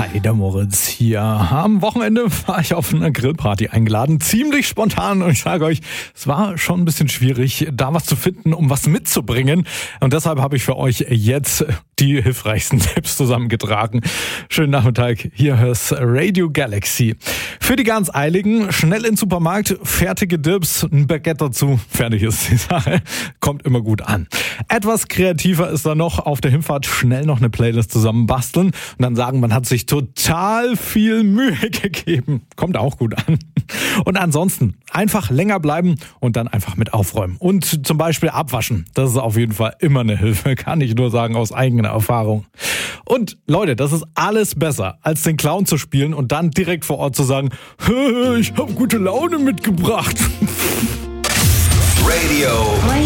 Hi, der Moritz hier. Am Wochenende war ich auf eine Grillparty eingeladen. Ziemlich spontan und ich sage euch, es war schon ein bisschen schwierig, da was zu finden, um was mitzubringen. Und deshalb habe ich für euch jetzt die hilfreichsten Tipps zusammengetragen. Schönen Nachmittag, hier hörst Radio Galaxy. Für die ganz Eiligen, schnell in den Supermarkt, fertige Dips, ein Baguette dazu, fertig ist die Sache. Kommt immer gut an. Etwas kreativer ist dann noch, auf der Hinfahrt schnell noch eine Playlist zusammenbasteln und dann sagen, man hat sich total viel Mühe gegeben. Kommt auch gut an. Und ansonsten einfach länger bleiben und dann einfach mit aufräumen. Und zum Beispiel abwaschen. Das ist auf jeden Fall immer eine Hilfe, kann ich nur sagen aus eigener Erfahrung. Und Leute, das ist alles besser, als den Clown zu spielen und dann direkt vor Ort zu sagen, ich habe gute Laune mitgebracht. Radio